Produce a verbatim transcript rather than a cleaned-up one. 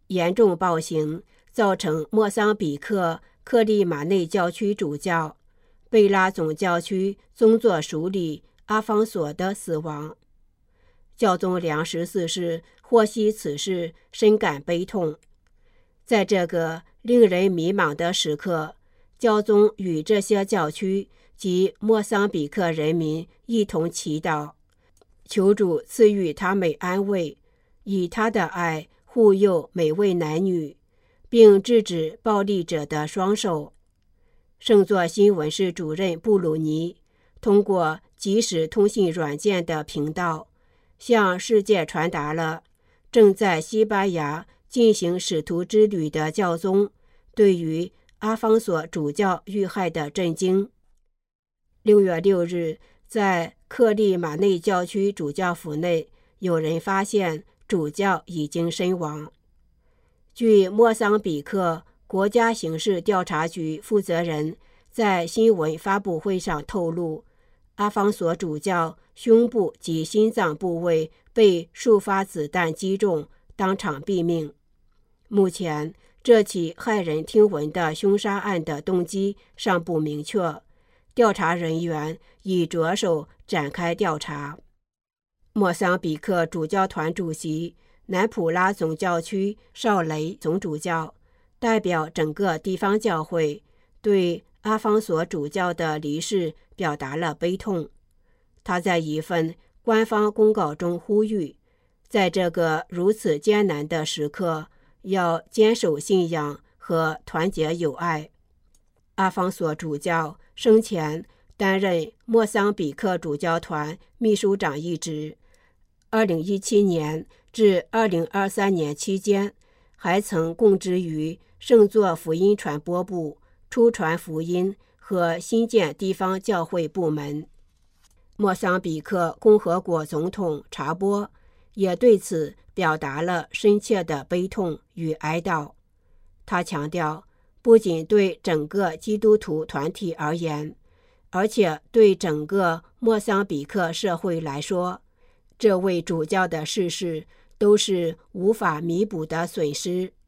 严重暴行，造成莫桑比克克利马内教区主教贝拉总教区宗座署理阿方索的死亡。教宗良十四世获悉此事，深感悲痛。在这个令人迷茫的时刻，教宗与这些教区及莫桑比克人民一同祈祷，求主赐予他们安慰，以他的爱护佑每位男女，并制止暴力者的双手。圣座新闻室主任布鲁尼通过即时通信软件的频道，向世界传达了正在西班牙进行使徒之旅的教宗对于阿方索主教遇害的震惊。六月六日，在克利马内教区主教府内，有人发现主教已经身亡。据莫桑比克国家刑事调查局负责人在新闻发布会上透露，阿方索主教胸部及心脏部位被数发子弹击中，当场毙命。目前，这起骇人听闻的凶杀案的动机尚不明确，调查人员已着手展开调查。莫桑比克主教团主席南普拉总教区绍雷总主教代表整个地方教会对阿方索主教的离世表达了悲痛。他在一份官方公告中呼吁，在这个如此艰难的时刻，要坚守信仰和团结友爱。阿方索主教生前担任莫桑比克主教团秘书长一职，二零一七年至二零二三年期间，还曾供职于圣座福音传播部、出传福音和新建地方教会部门。莫桑比克共和国总统查波也对此表达了深切的悲痛与哀悼。他强调，不仅对整个基督徒团体而言，而且对整个莫桑比克社会来说，这位主教的逝世都是无法弥补的损失。